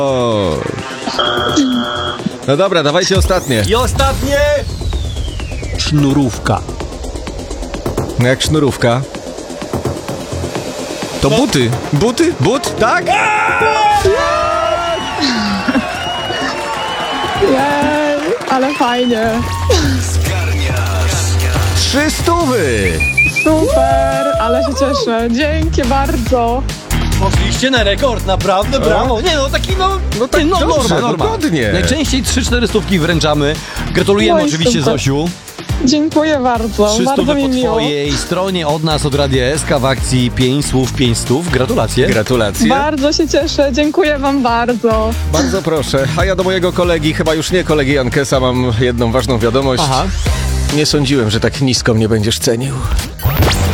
O. No dobra, dawajcie ostatnie. I ostatnie... Sznurówka. No jak sznurówka. To buty. Buty? But? Tak? Jej, ale fajnie. 300! Super, ale się cieszę. Dzięki bardzo. Poszliście na rekord, naprawdę brawo. Nie no, taki No tak dobrze, norma. dogodnie. Najczęściej 3-4 stówki wręczamy. Gratulujemy Oj, oczywiście super. Zosiu. Dziękuję bardzo. 300 Bardzo mi po miło. twojej stronie od nas, od Radia SK w akcji 5 słów, 5 stów. Gratulacje. Gratulacje. Bardzo się cieszę. Dziękuję wam bardzo. Bardzo proszę. A ja do mojego kolegi, chyba już nie kolegi Jankesa, mam jedną ważną wiadomość. Aha. Nie sądziłem, że tak nisko mnie będziesz cenił.